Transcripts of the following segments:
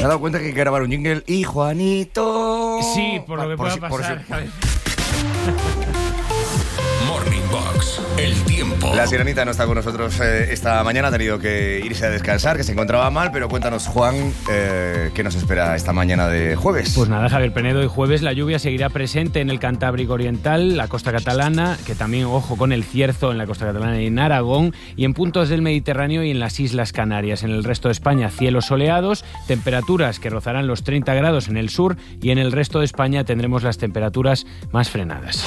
ha dado cuenta que hay que grabar un jingle y Juanito... Sí, por lo que pueda pasar. Morning Box, el tiempo. La Sirenita no está con nosotros esta mañana, ha tenido que irse a descansar, que se encontraba mal, pero cuéntanos, Juan, ¿qué nos espera esta mañana de jueves? Pues nada, Javier Penedo, y jueves la lluvia seguirá presente en el Cantábrico Oriental, la costa catalana, que también, ojo, con el cierzo en la costa catalana y en Aragón, y en puntos del Mediterráneo y en las Islas Canarias. En el resto de España, cielos soleados, temperaturas que rozarán los 30 grados en el sur, y en el resto de España tendremos las temperaturas más frenadas.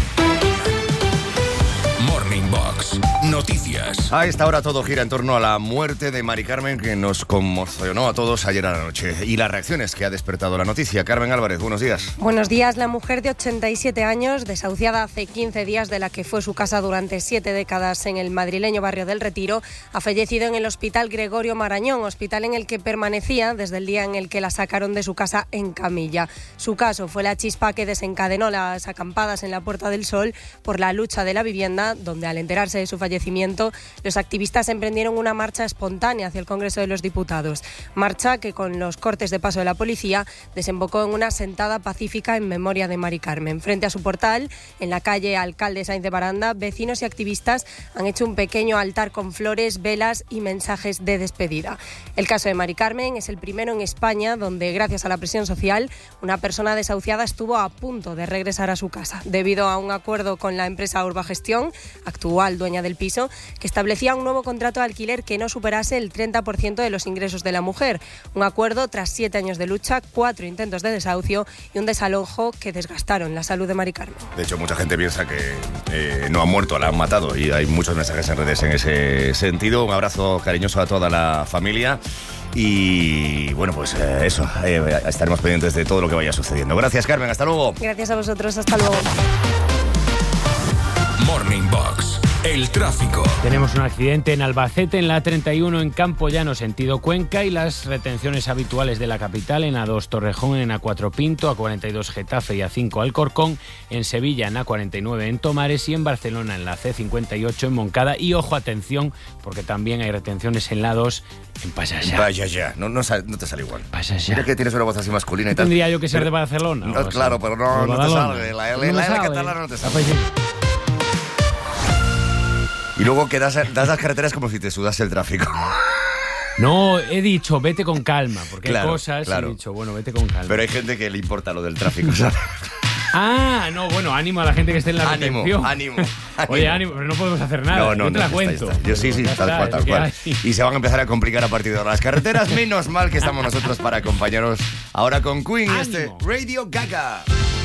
Morning Box, noticias. A esta hora todo gira en torno a la muerte de Mari Carmen, que nos conmocionó a todos ayer a la noche, y las reacciones que ha despertado la noticia. Carmen Álvarez, buenos días. Buenos días. La mujer de 87 años, desahuciada hace 15 días de la que fue su casa durante 7 décadas en el madrileño barrio del Retiro, ha fallecido en el Hospital Gregorio Marañón, hospital en el que permanecía desde el día en el que la sacaron de su casa en camilla. Su caso fue la chispa que desencadenó las acampadas en la Puerta del Sol por la lucha de la vivienda, donde al enterarse de su fallecimiento, los activistas emprendieron una marcha espontánea hacia el Congreso de los Diputados. Marcha que, con los cortes de paso de la policía, desembocó en una sentada pacífica en memoria de Mari Carmen. Frente a su portal, en la calle Alcalde Sáenz de Baranda, vecinos y activistas han hecho un pequeño altar con flores, velas y mensajes de despedida. El caso de Mari Carmen es el primero en España donde, gracias a la presión social, una persona desahuciada estuvo a punto de regresar a su casa, debido a un acuerdo con la empresa Urbagestión, actual dueña del piso, que establecía un nuevo contrato de alquiler que no superase el 30% de los ingresos de la mujer. Un acuerdo tras 7 años de lucha, 4 intentos de desahucio y un desalojo que desgastaron la salud de Mari Carmen. De hecho, mucha gente piensa que no ha muerto, la han matado, y hay muchos mensajes en redes en ese sentido. Un abrazo cariñoso a toda la familia. Y bueno, pues eso, estaremos pendientes de todo lo que vaya sucediendo. Gracias, Carmen, hasta luego. Gracias a vosotros, hasta luego. Morning Box, el tráfico. Tenemos un accidente en Albacete, en la A31 en Campo Llano, sentido Cuenca, y las retenciones habituales de la capital en A2 Torrejón, en A4 Pinto, A42 Getafe y A5 Alcorcón, en Sevilla en A49 en Tomares y en Barcelona en la C58 en Moncada. Y ojo, atención, porque también hay retenciones en la A2 en Pasaya. Vaya ya, no te sale igual. Pasaya. Mira que tienes una voz así masculina y tal. Tendría yo que ser de Barcelona. No, claro, pero no te sale. La L catalana no te sale. Y luego que das las carreteras como si te sudase el tráfico. No, he dicho, vete con calma, porque claro, hay cosas, claro. He dicho, bueno, vete con calma. Pero hay gente que le importa lo del tráfico, ¿sabes? Ah, no, bueno, ánimo a la gente que esté en la retención. Ánimo. Oye, ánimo, pero no podemos hacer nada. No, yo te la cuento. Yo sí, tal cual. Y se van a empezar a complicar a partir de ahora las carreteras. Menos mal que estamos nosotros para acompañaros ahora con Queen y este Radio Gaga.